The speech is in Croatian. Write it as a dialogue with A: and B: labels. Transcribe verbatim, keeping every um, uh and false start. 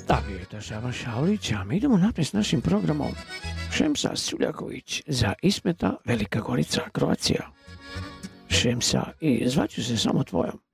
A: Tak je država Šaulić, a mi idemo naprijed s našim programom. Šemsa Suljaković za Ismeta, Velika Gorica, Kroacija. Šemsa, i zvaću se samo tvojom.